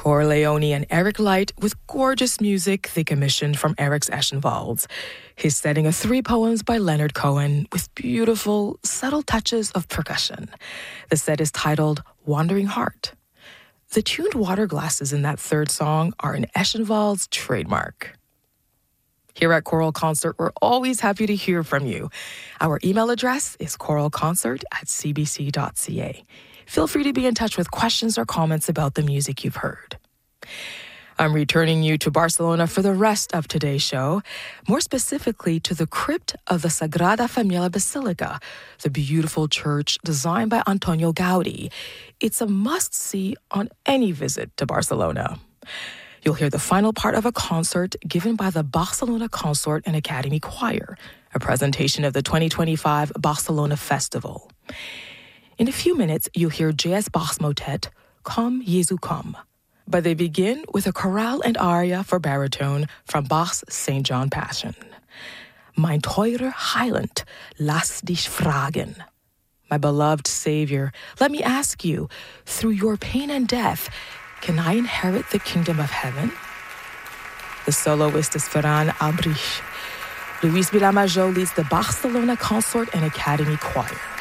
Cor Leone and Eric Light with gorgeous music they commissioned from Eric's Eschenwalds. His setting of 3 poems by Leonard Cohen with beautiful, subtle touches of percussion. The set is titled Wandering Heart. The tuned water glasses in that third song are an Eschenwald's trademark. Here at Choral Concert, we're always happy to hear from you. Our email address is choralconcert@cbc.ca. Feel free to be in touch with questions or comments about the music you've heard. I'm returning you to Barcelona for the rest of today's show, more specifically to the crypt of the Sagrada Familia Basilica, the beautiful church designed by Antonio Gaudi. It's a must-see on any visit to Barcelona. You'll hear the final part of a concert given by the Barcelona Consort and Academy Choir, a presentation of the 2025 Barcelona Festival. In a few minutes, you'll hear J.S. Bach's motet, Come, Jesu, Come. But they begin with a chorale and aria for baritone from Bach's St. John Passion. Mein teurer Heiland, lass dich fragen. My beloved Savior, let me ask you, through your pain and death, can I inherit the kingdom of heaven? The soloist is Ferran Albrich. Luis Vilamajo leads the Barcelona Consort and Academy Choir.